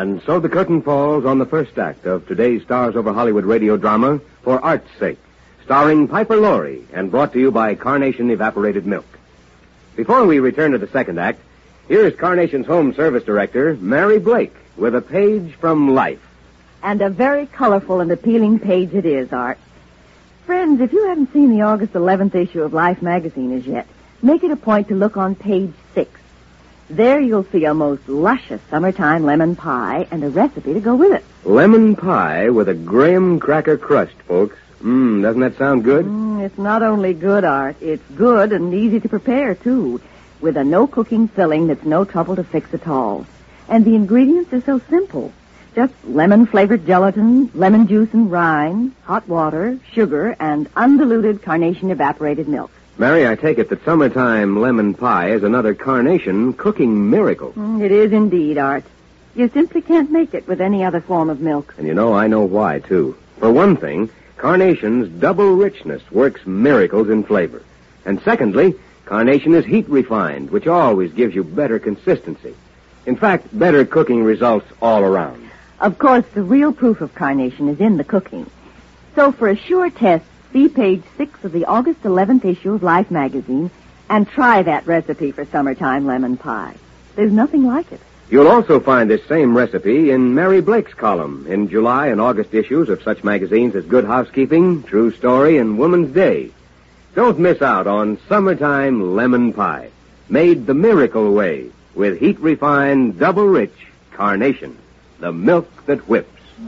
And so the curtain falls on the first act of today's Stars Over Hollywood radio drama, For Art's Sake, starring Piper Laurie and brought to you by Carnation Evaporated Milk. Before we return to the second act, here is Carnation's Home Service Director, Mary Blake, with a page from Life. And a very colorful and appealing page it is, Art. Friends, if you haven't seen the August 11th issue of Life magazine as yet, make it a point to look on page 6. There you'll see a most luscious summertime lemon pie and a recipe to go with it. Lemon pie with a graham cracker crust, folks. Doesn't that sound good? It's not only good, Art. It's good and easy to prepare, too, with a no-cooking filling that's no trouble to fix at all. And the ingredients are so simple. Just lemon-flavored gelatin, lemon juice and rind, hot water, sugar, and undiluted Carnation evaporated milk. Mary, I take it that summertime lemon pie is another Carnation cooking miracle. It is indeed, Art. You simply can't make it with any other form of milk. And I know why, too. For one thing, Carnation's double richness works miracles in flavor. And secondly, Carnation is heat refined, which always gives you better consistency. In fact, better cooking results all around. Of course, the real proof of Carnation is in the cooking. So for a sure test, see page 6 of the August 11th issue of Life magazine and try that recipe for summertime lemon pie. There's nothing like it. You'll also find this same recipe in Mary Blake's column in July and August issues of such magazines as Good Housekeeping, True Story, and Woman's Day. Don't miss out on summertime lemon pie, made the miracle way with heat-refined, double-rich Carnation, the milk that whips.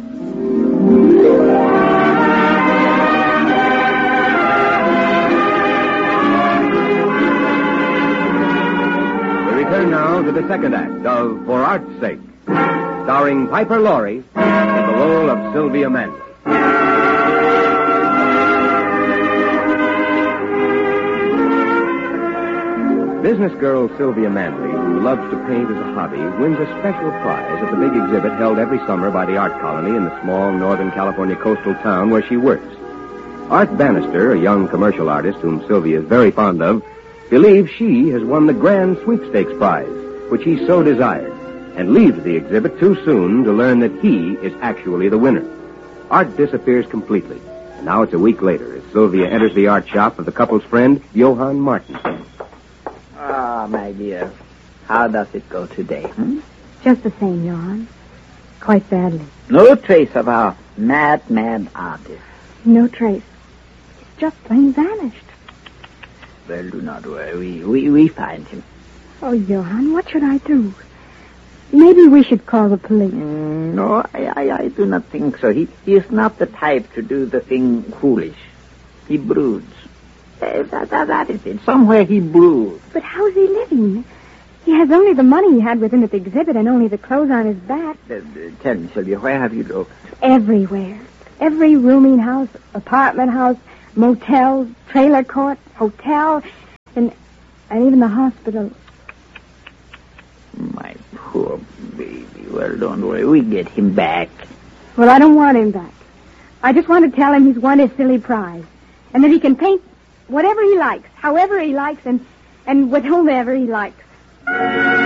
Now to the second act of For Art's Sake, starring Piper Laurie in the role of Sylvia Manley. Business girl Sylvia Manley, who loves to paint as a hobby, wins a special prize at the big exhibit held every summer by the Art Colony in the small Northern California coastal town where she works. Art Bannister, a young commercial artist whom Sylvia is very fond of, believes she has won the grand sweepstakes prize, which he so desired, and leaves the exhibit too soon to learn that he is actually the winner. Art disappears completely, and now it's a week later as Sylvia enters the art shop of the couple's friend, Johann Martensen. Ah, my dear, how does it go today? Just the same, Johann. Quite badly. No trace of our mad artist. No trace. It's just plain vanished. Well, do not worry. We find him. Oh, Johann, what should I do? Maybe we should call the police. No, I do not think so. He is not the type to do the thing foolish. He broods. That is it. Somewhere he broods. But how's he living? He has only the money he had with him at the exhibit and only the clothes on his back. Tell me, Sylvia, where have you looked? Everywhere. Every rooming house, apartment house, motel, trailer court, hotel, and even the hospital. My poor baby. Well, don't worry. We get him back. Well, I don't want him back. I just want to tell him he's won his silly prize. And that he can paint whatever he likes, however he likes, and with whomever he likes.